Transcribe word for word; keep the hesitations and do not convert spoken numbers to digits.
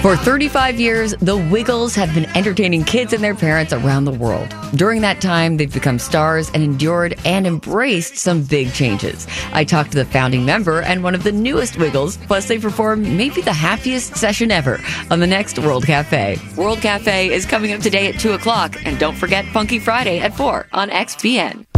For thirty-five years, the Wiggles have been entertaining kids and their parents around the world. During that time, they've become stars and endured and embraced some big changes. I talked to the founding member and one of the newest Wiggles, plus they performed maybe the happiest session ever on the next World Cafe. World Cafe is coming up today at two o'clock, and don't forget Funky Friday at four on X P N.